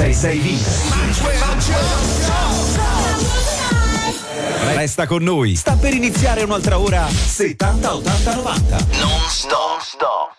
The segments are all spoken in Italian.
66 Vintage. Resta con noi, sta per iniziare un'altra ora 70 80 90. Non stop.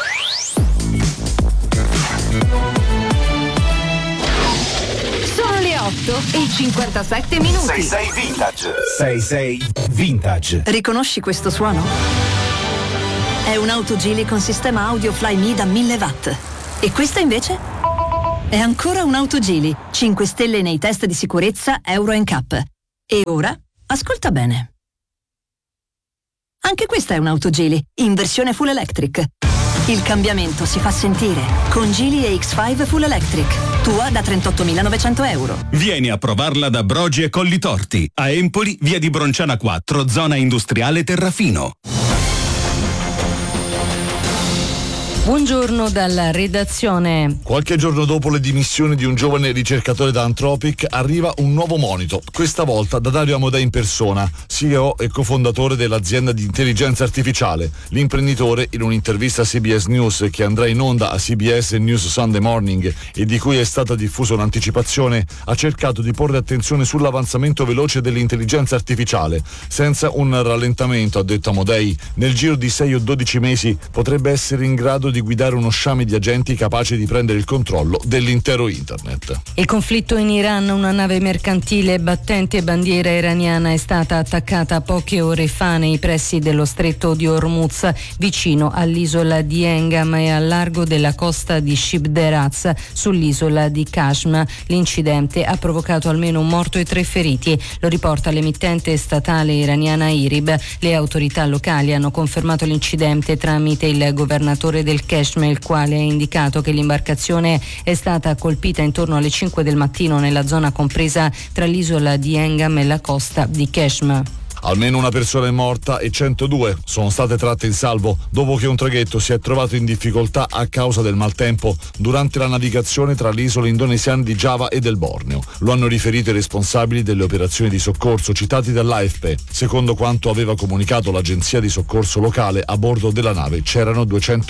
Sono le 8:57 minuti. 66 Vintage. 66 Vintage. Riconosci questo suono? È un'auto Geely con sistema audio Flyme da 1000 watt. E questa invece? È ancora un'auto Geely, 5 stelle nei test di sicurezza Euro NCAP. E ora, ascolta bene. Anche questa è un'auto Geely, in versione full electric. Il cambiamento si fa sentire con Geely EX5 Full Electric, tua da 38.900 euro. Vieni a provarla da Brogi e Collitorti, a Empoli, via di Bronciana 4, zona industriale Terrafino. Buongiorno dalla redazione. Qualche giorno dopo le dimissioni di un giovane ricercatore da Anthropic arriva un nuovo monito, questa volta da Dario Amodei in persona, CEO e cofondatore dell'azienda di intelligenza artificiale. L'imprenditore, in un'intervista a CBS News che andrà in onda a CBS News Sunday Morning e di cui è stata diffusa un'anticipazione, ha cercato di porre attenzione sull'avanzamento veloce dell'intelligenza artificiale. Senza un rallentamento, ha detto Amodei, nel giro di 6 o 12 mesi potrebbe essere in grado di guidare uno sciame di agenti capace di prendere il controllo dell'intero internet. Il conflitto in Iran, una nave mercantile battente bandiera iraniana è stata attaccata poche ore fa nei pressi dello stretto di Hormuz, vicino all'isola di Engam e al largo della costa di Shib Deraz, sull'isola di Kashm. L'incidente ha provocato almeno un morto e 3 feriti, lo riporta l'emittente statale iraniana IRIB. Le autorità locali hanno confermato l'incidente tramite il governatore del Kashmir, il quale ha indicato che l'imbarcazione è stata colpita intorno alle 5 del mattino nella zona compresa tra l'isola di Engam e la costa di Kashmir. Almeno una persona è morta e 102 sono state tratte in salvo dopo che un traghetto si è trovato in difficoltà a causa del maltempo durante la navigazione tra le isole indonesiane di Giava e del Borneo. Lo hanno riferito i responsabili delle operazioni di soccorso citati dall'AFP. Secondo quanto aveva comunicato l'agenzia di soccorso locale, a bordo della nave c'erano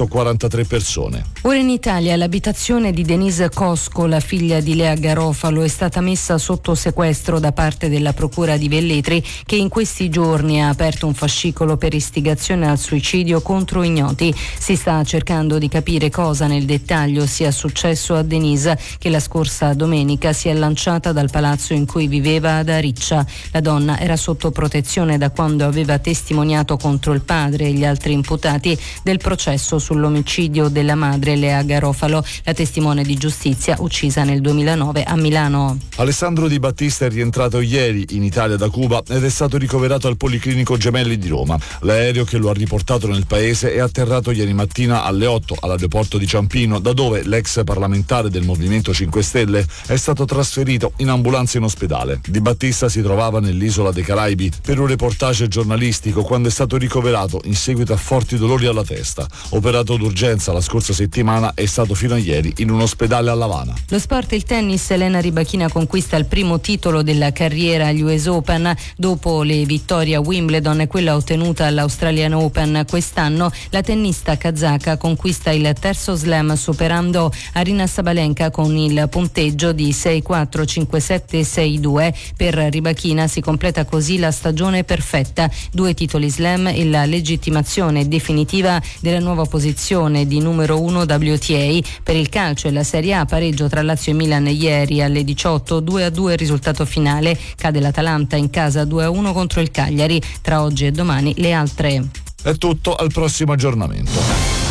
243 persone. Ora in Italia l'abitazione di Denise Cosco, la figlia di Lea Garofalo, è stata messa sotto sequestro da parte della procura di Velletri, che in questi giorni ha aperto un fascicolo per istigazione al suicidio contro ignoti. Si sta cercando di capire cosa nel dettaglio sia successo a Denise, che la scorsa domenica si è lanciata dal palazzo in cui viveva ad Ariccia. La donna era sotto protezione da quando aveva testimoniato contro il padre e gli altri imputati del processo sull'omicidio della madre Lea Garofalo, la testimone di giustizia uccisa nel 2009 a Milano. Alessandro Di Battista è rientrato ieri in Italia da Cuba ed è stato ricoverato al Policlinico Gemelli di Roma. L'aereo che lo ha riportato nel paese è atterrato ieri mattina alle 8 all'aeroporto di Ciampino, da dove l'ex parlamentare del Movimento 5 Stelle è stato trasferito in ambulanza in ospedale. Di Battista si trovava nell'isola dei Caraibi per un reportage giornalistico quando è stato ricoverato in seguito a forti dolori alla testa. Operato d'urgenza la scorsa settimana, è stato fino a ieri in un ospedale a L'Avana. Lo sport, il tennis, Elena Rybakina conquista il primo titolo della carriera agli US Open dopo le vittoria a Wimbledon e quella ottenuta all'Australian Open quest'anno. La tennista kazaka conquista il terzo slam superando Aryna Sabalenka con il punteggio di 6-4, 5-7 e 6-2. Per Rybakina si completa così la stagione perfetta: 2 titoli slam e la legittimazione definitiva della nuova posizione di numero 1 WTA. Per il calcio e la Serie A, pareggio tra Lazio e Milan ieri alle 18, 2-2 il risultato finale. Cade l'Atalanta in casa 2-1 contro il Cagliari. Tra oggi e domani le altre. È tutto, al prossimo aggiornamento.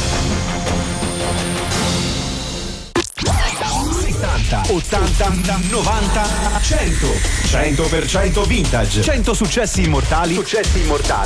70, 80, 90, 100. 100% vintage. 100 successi immortali